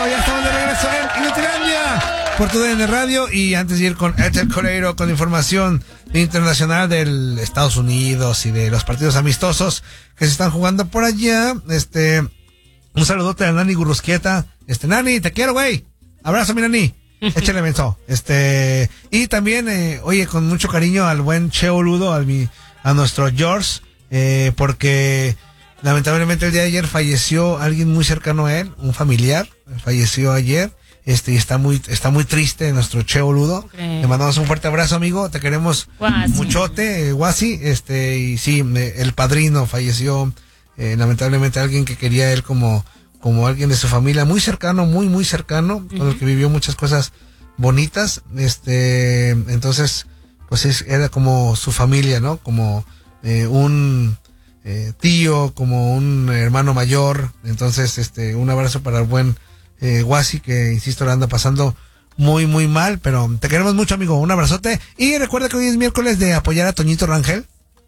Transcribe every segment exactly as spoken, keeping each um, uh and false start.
ya estamos de regreso en Inutilandia por tu D N Radio. Y antes de ir con Ethel Coreiro con información internacional del Estados Unidos y de los partidos amistosos que se están jugando por allá, este, un saludote a Nani Gurrusquieta. Este, Nani, te quiero, güey. Abrazo, mi Nani. Échale menso. Este, y también, eh, oye, con mucho cariño al buen Cheo Ludo, al mi, a nuestro George, eh, porque lamentablemente el día de ayer falleció alguien muy cercano a él, un familiar, falleció ayer, este, y está muy, está muy triste nuestro Cheo Ludo. Okay. Le mandamos un fuerte abrazo, amigo, te queremos Guasi. muchote, eh, Guasi, este, y sí, me, el padrino falleció, eh, lamentablemente alguien que quería él como, como alguien de su familia, muy cercano, muy, muy cercano, uh-huh. con el que vivió muchas cosas bonitas, este, entonces, pues es, era como su familia, ¿no? Como, eh, un, eh, tío, como un hermano mayor, entonces, este, un abrazo para el buen, eh, Guasi, que, insisto, la anda pasando muy, muy mal, pero te queremos mucho, amigo, un abrazote, y recuerda que hoy es miércoles de apoyar a Toñito Rangel,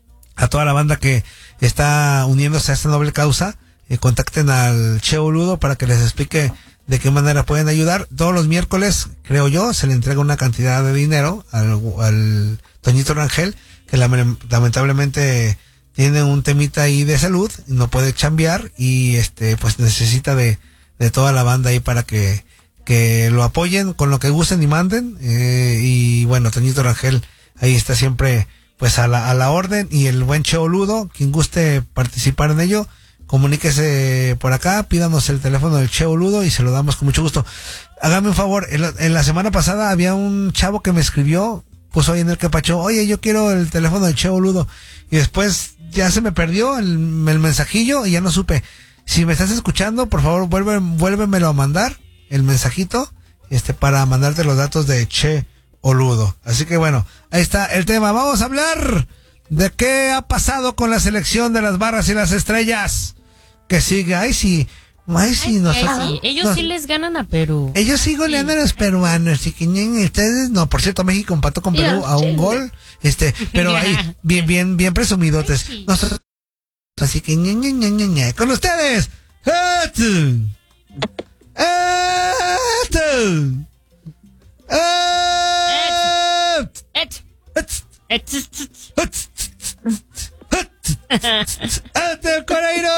a toda la banda que está uniéndose a esta noble causa. Eh, contacten al Cheo Ludo para que les explique de qué manera pueden ayudar. Todos los miércoles, creo yo, se le entrega una cantidad de dinero al, al Toñito Rangel, que lamentablemente tiene un temita ahí de salud, no puede chambear y este pues necesita de, de toda la banda ahí para que, que lo apoyen con lo que gusten y manden. Eh, y bueno, Toñito Rangel ahí está siempre pues a la, a la orden, y el buen Cheo Ludo, quien guste participar en ello, comuníquese por acá, pídanos el teléfono del Cheo Ludo y se lo damos con mucho gusto. Hágame un favor, en la, en la semana pasada había un chavo que me escribió, puso ahí en el capacho, oye, yo quiero el teléfono del Cheo Ludo, y después ya se me perdió el, el mensajillo y ya no supe. Si me estás escuchando, por favor, vuelve, vuélvemelo a mandar, el mensajito, este, para mandarte los datos de Cheo Ludo. Así que bueno, ahí está el tema. Vamos a hablar de qué ha pasado con la selección de las barras y las estrellas. Que sigue, ay sí, ay sí, ay, nosotros, sí. Ellos nos, sí les ganan a Perú. Ellos sí golean sí. a los peruanos, y que ustedes, no, por cierto, México empató con Perú a un gol, este, pero ahí, bien, bien, bien presumidotes. Sí. Nosotros, así que, ña, ña, ña, ña, ña. Con ustedes, ¡Etu! ¡Etu! ¡Ethel Coreiro!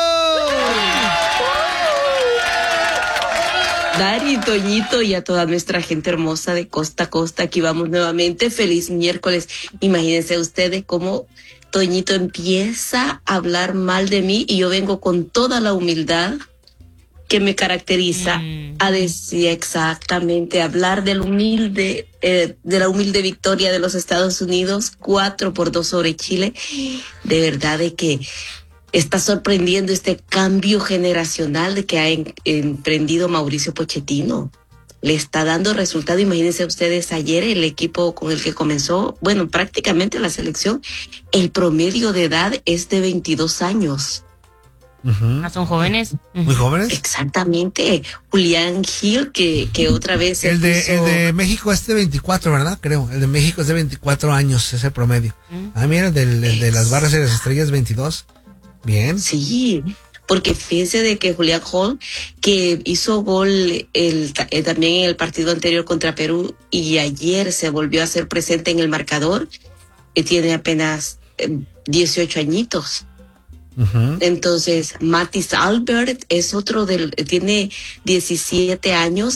Dari, Toñito y a toda nuestra gente hermosa de costa a costa, aquí vamos nuevamente. Feliz miércoles. Imagínense ustedes cómo Toñito empieza a hablar mal de mí y yo vengo con toda la humildad que me caracteriza mm. a decir exactamente, hablar del humilde, eh, de la humilde victoria de los Estados Unidos, cuatro por dos sobre Chile. De verdad de que está sorprendiendo este cambio generacional de que ha en, emprendido Mauricio Pochettino. Le está dando resultado. Imagínense ustedes ayer el equipo con el que comenzó, bueno, prácticamente la selección, el promedio de edad es de veintidós años. Uh-huh. ¿Son jóvenes? ¿Muy jóvenes? Exactamente. Julián Gil, que, que otra vez... El de, puso... el de México es de veinticuatro, ¿verdad? Creo. El de México es de veinticuatro años, ese promedio. Uh-huh. Ah, mira, el, del, el de las barras y las estrellas, veintidós. Bien. Sí, porque fíjense de que Julián Hall, que hizo gol el, el, también en el partido anterior contra Perú y ayer se volvió a hacer presente en el marcador, que tiene apenas eh, dieciocho añitos. Uh-huh. Entonces, Mathis Albert es otro del, tiene diecisiete años